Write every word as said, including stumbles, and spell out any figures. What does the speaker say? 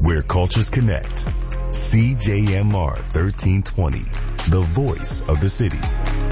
where cultures connect. C J M R thirteen twenty, the voice of the city.